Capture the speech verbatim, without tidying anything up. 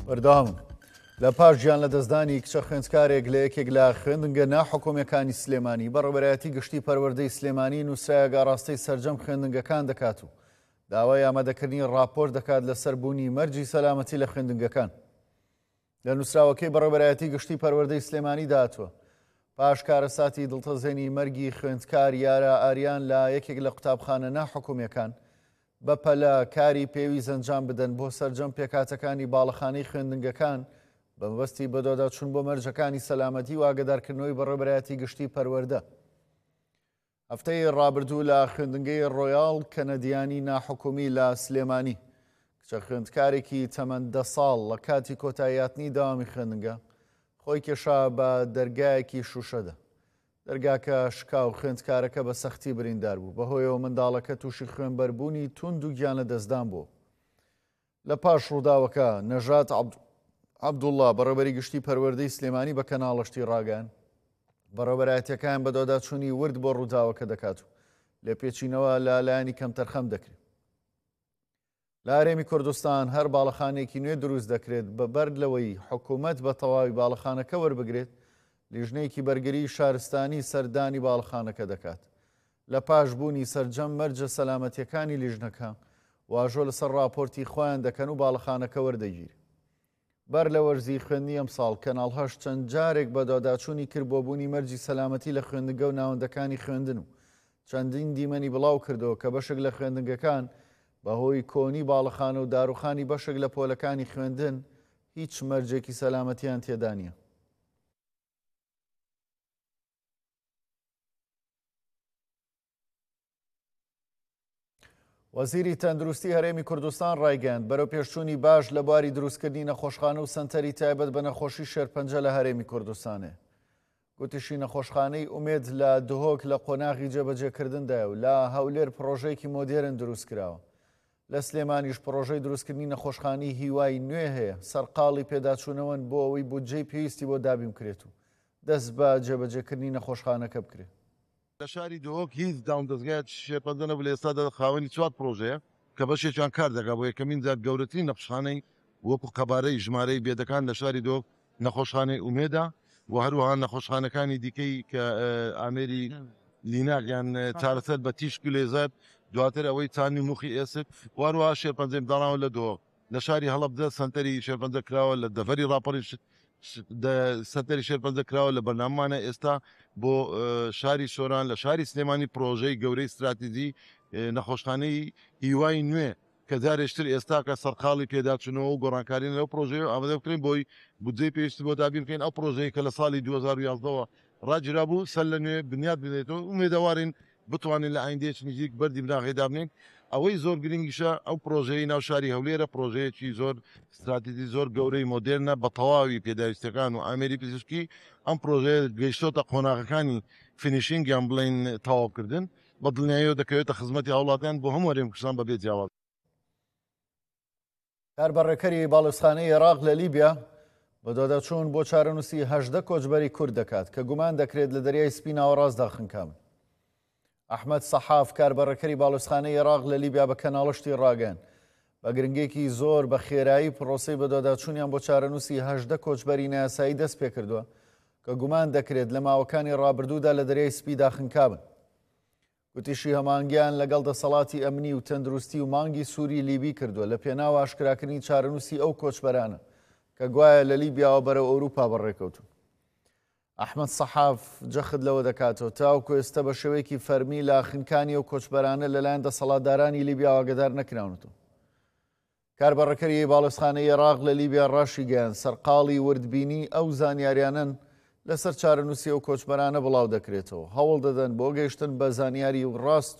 بەردەوام لە پاش گیان لە دەستدانی کچە خوێندکارێک لە یەکێک لە خوێندنگە ناحکوومیەکانی سلێمانی بەڕێوەبەرایەتی گشتی پەروەردەی سلێمانی نووسراوە گاڕاستەی سەرجەم خوێندنگەکان دەکات و داوای ئامادەکردنی ڕاپۆرت دەکات لەسەر بوونی مەرجی سەلامەتی لە خوێندنگەکان. لە نووسراوەکەی بەڕێوەبەرایەتی گشتی پەروەردەی سلێمانی داهاتوە پاش کارەساتی دڵتەزێنی مەرگی خوێندکار یارە ئاریان لە یەکێک لە قوتابخانە ناحکوومیەکان بەپەلە کاری پێویست ئەنجام بدەن بۆ سەرجەم پێکاتەکانی باڵەخانەی خوێندنگەکان بە مەبەستی بەدۆداچوون بۆ مەرجەکانی سەلامەتی و ئاگادارکردنەوەی بەڕێوەبەرایەتی گشتی پەروەردە. هەفتەی ڕابردوو لە خوێندنگەی ڕۆیاڵ کەنەدیانی ناحکومی لە سلێمانی کچە خوێندکارێکی تەمەن دە ساڵ لە کاتی کۆتاییاتنی داوامی خوێندنگە خۆی کێشا بە دەرگایەکی شوشەدا. دەرگاکە شکاو خوێندکارەکە بە سەختی بریندار بوو بەهۆیەوە منداڵەکە تووشی خوێنبەربوونی توند و گیان لە دەستدان بوو. لە پاش ڕووداوەکە نەژات عەبدوڵڵا بەڕێوەبەری گشتی پەروەردەی سلێمانی بە کەناڵەشتی ڕاگەیاند بەڕێوەبەرایەتیەکان بە دۆداچوونی ورد بۆ ڕووداوەکە دەکات و لێپێچینەوە لە لایەنی کەم تەرخەم دەکرێت. لە هەرێمی کوردستان هەر باڵەخانێکی نوێ دروست دەکرێت بەبەر لەوەی حکوومەت بە تەواوی باڵەخانەکە وەربگرێت لیژنەیەکی بەرگری شارستانی سەردانی باڵەخانەکە دەکات. لە پاش بوونی سەرجەم مەرجە سەلامەتیەکانی لیژنەکە واژۆ لەسەر راپۆرتی خۆیان دەکەن و باڵەخانەکە وەردەگیر. بەر لە وەرزی خوێندنی ئەمساڵ کەناڵ هەشت چەند جارێک بە دۆداچوونی کرد بۆ بوونی مەرجی سەلامەتی لە خوێندنگە و ناوەندەکانی خوێندن و چەندین دیمەنی بڵاو کردەوە کە بەشێک لە خوێندنگەکان بەهۆی کۆنی باڵەخانە و داروخانی بەشێک لە پۆلەکانی خوێندن هیچ مەرجێکی سەلامەتیان تێدا نییە. وەزیری تەندروستی هەرێمی کوردستان ڕایگەیاند بەرەو پێشچوونی باش لە بواری دروستکردنی نەخۆشخانە و سەنتەری تایبەت بە نەخۆشی شێرپەنجە لە هەرێمی کوردستانێ. گوتیشی نەخۆشخانەی ئومێد لە دهۆک لە قۆناغی جێبەجێکردندایە و لە هەولێر پرۆژەیەکی مۆدێرن دروست کراوە. لە سلێمانیش پرۆژەی دروستکردنی نەخۆشخانەی هیوای نوێ هەیە سەرقاڵی پێداچوونەوەن بۆ ئەوەی بودجەی پێویستی بۆ دابیم کرێت و دەست بە جێبەجێکردنی نەخۆشخانەکە بکرێت. لە شاری دۆک هیچ داون دەستگایەک شێرپەنجە نەبوو لە ئێستادا خاوەنی چوار پرۆژەیە کە بەشێکیان کار دەکات بۆ یەکەمین جار گەورەترین نەخۆشخانەی وەکو قەبارەی ژمارەی بێدەکان لە شاری دۆک نەخۆشخانەی ئومێدا و هەروەها نەخۆشخانەکانی دیکەی کە ئامێری لیناکیان چارەسەر بە تیشک و لێزەر دواتر ئەوەی چانی موخی ئێسک واروها شێرپەنجەی داڵاوە لە دۆک لە شاری هەڵەبجە سەنتەری شێرپەنجە کراوە لە دەڤەری ڕاپەڕی سەنتەری شێرپەنجە کراوە لە بەرناممانە ئێستا بۆ شاری شۆران لە شاری سلێمانی پرۆژەی گەورەی استراتیژی نەخۆشخانەی هیوای نوێ کە جارێشتر ئێستا کە سەرقاڵی پێداچوونەوە و گۆڕانکارین لەو پرۆژەیە ئامادە بکرین بۆی بودجەی پێویستی بۆ دابین بکەین ئەو پرۆژەیە کە لە ساڵی دوو هەزار و یازدەوە ڕاگیرا بوو سەر لە نوێ بنیاد بدەیتەوە ئومێدەوارین بتوانین لە ئایندەیەکی نزیک بەردی بناغێدا بنین. ئەوەی زۆر گرنگیشە ئەو پرۆژەی ناو شاری هەولێرە پرۆژەیەکی زۆر استراتیژی زۆر گەورەی مۆدێرنە بە تەواوی پێداویستەکان و ئامێری پزیشکی ئەم پرۆژەیە گەیشتۆتە قۆناغەکانی فینیشینگیان بڵین تەواوکردن بە دڵنیاییەوە دەکەوێتە خزمەتی هاوڵاتیان بۆ هەموو هەرێمی کوردستان بەبێ جیاواز. کاربەڕێکەری باڵوستخانەی عێراق لە لیبیا بە دۆداچوون بۆ چارەنووسی هەژدە کۆچبەری کورد دەکات کە گومان دەکرێت لە دەریای سپی ناوەڕاست داخنکامن. ئەحمەد سەحاف کاربەڕێکەری باڵوستخانەی عێراق لە لیبیا بە کەناڵشتی ڕاگەیاند بە گرنگێکی زۆر بە خێرایی پرۆسەی بە دۆداچوونیان بۆ چارەنووسی هەژدە کۆچبەری نایاسایی دەست پێ کردووە کە گومان دەکرێت لە ماوەکانی ڕابردوودا لە دەریای سپی داخنکابن. گوتیشی هەمانگیان لەگەڵ دەسەڵاتی ئەمنی و تەندروستی و مانگی سووری لیبی کردووە لە پێناو ئاشکراکردنی چارەنووسی ئەو کۆچبەرانە کە گوایە لە لیبیاوە بەرەو ئەوروپا بەڕێکەوتون. ئەحمەد سەحاف جەخت لەوە دەکاتەوە تاوەکو ئێستا بە شێوەیەکی فەرمی لە خنکانی و کۆچبەرانە لەلایەن دەسەڵاتدارانی لیبیا ئاگادار نەکراونەوە. کاربەڕەکەری باڵوستخانەی عێراق لە لیبیا ڕاشی گەیاند سەرقاڵی وردبینی ئەو زانیاریانن لەسەر چارەنووسی ئەو کۆچبەرانە بڵاو دەکرێتەوە هەوڵ دەدەن بۆ گەیشتن بە زانیاری ڕاست